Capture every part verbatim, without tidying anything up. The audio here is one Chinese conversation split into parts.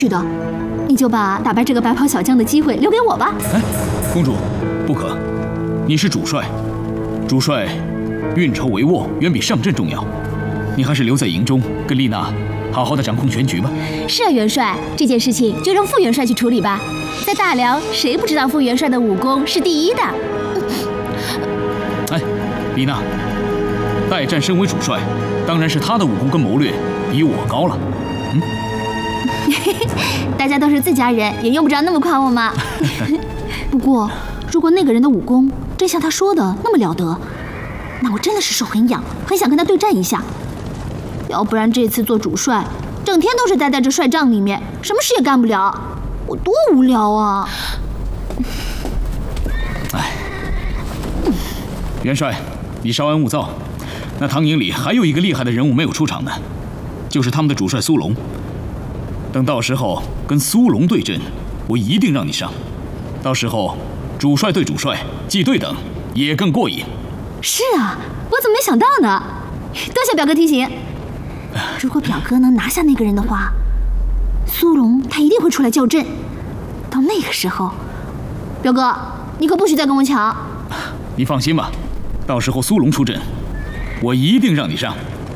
是的，你就把打败这个白袍小将的机会留给我吧。 哎，公主，不可，你是主帅，主帅运筹帷幄远比上阵重要，你还是留在营中跟丽娜好好的掌控全局吧。 是啊，元帅，这件事情就让副元帅去处理吧。在大辽，谁不知道副元帅的武功是第一的？ 哎，丽娜，代战身为主帅，当然是他的武功跟谋略比我高了。嗯， 大家都是自家人，也用不着那么夸我嘛。不过，如果那个人的武功真像他说的那么了得，那我真的是手很痒，很想跟他对战一下。要不然这次做主帅，整天都是待在这帅帐里面，什么事也干不了，我多无聊啊！ 哎，元帅，你稍安勿躁。那唐营里还有一个厉害的人物没有出场呢，就是他们的主帅苏龙。等到时候跟苏龙对阵，我一定让你上。到时候主帅对主帅，既对等也更过瘾。 是啊，我怎么没想到呢？多谢表哥提醒。如果表哥能拿下那个人的话，苏龙他一定会出来叫阵。到那个时候，表哥你可不许再跟我抢。 你放心吧，到时候苏龙出阵，我一定让你上。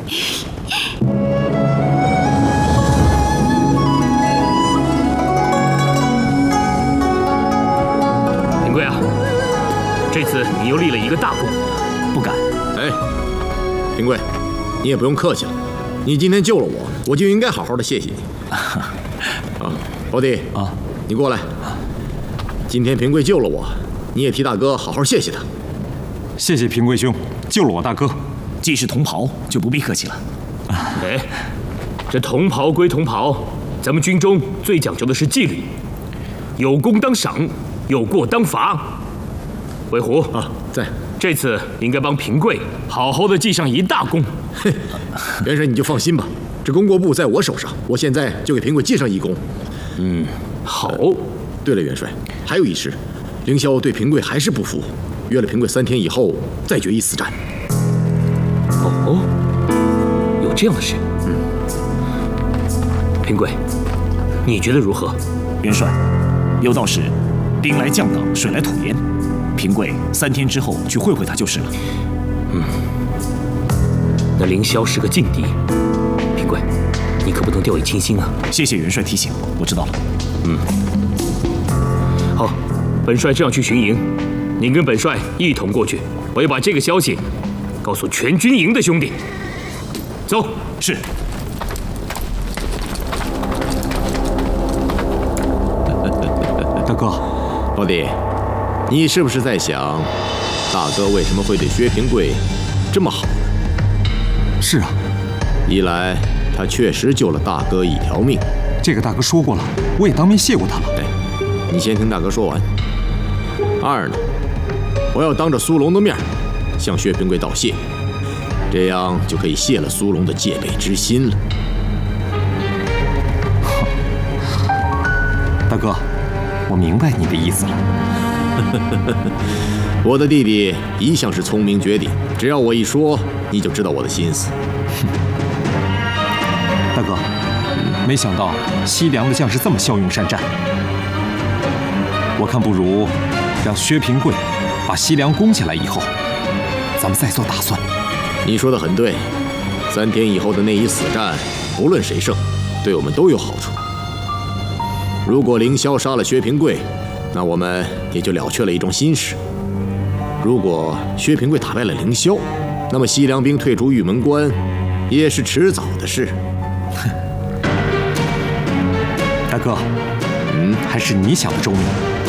平贵啊，这次你又立了一个大功。 不敢。 哎，平贵，你也不用客气了。你今天救了我，我就应该好好的谢谢你。啊，宝弟啊， 你过来。今天平贵救了我，你也替大哥好好谢谢他。 谢谢平贵兄救了我大哥。 既是同袍，就不必客气了。 哎，这同袍归同袍，咱们军中最讲究的是纪律，有功当赏，有过当罚。韦虎啊，在。 这次应该帮平贵好好的记上一大功。 嘿，元帅你就放心吧，这功过簿在我手上，我现在就给平贵记上一功。 嗯，好。 对了，元帅，还有一事，凌霄对平贵还是不服，约了平贵三天以后再决一死战。 哦，有这样的事。 嗯， 平贵，你觉得如何？ 元帅，有道是，兵来将挡，水来土掩。平贵三天之后去会会他就是了。 嗯，那凌霄是个劲敌，平贵，你可不能掉以轻心啊！ 谢谢元帅提醒，我知道了。 嗯，好，本帅这样去巡营，您跟本帅一同过去，我要把这个消息告诉全军营的兄弟。走。 是。 大哥， 宝弟。你是不是在想，大哥为什么会对薛平贵这么好呢？ 是啊， 一来他确实救了大哥一条命， 这个大哥说过了，我也当面谢过他了。 哎，你先听大哥说完。二呢，我要当着苏龙的面向薛平贵道谢，这样就可以泄了苏龙的戒备之心了。 大哥，我明白你的意思了。 我的弟弟一向是聪明绝顶，只要我一说，你就知道我的心思。 大哥，没想到西凉的将士这么骁勇善战，我看不如让薛平贵把西凉攻下来以后，咱们再做打算。 你说的很对，三天以后的那一死战，不论谁胜，对我们都有好处。如果凌霄杀了薛平贵，那我们也就了却了一桩心事。如果薛平贵打败了凌霄，那么西凉兵退出玉门关也是迟早的事。 大哥，嗯，还是你想的周密。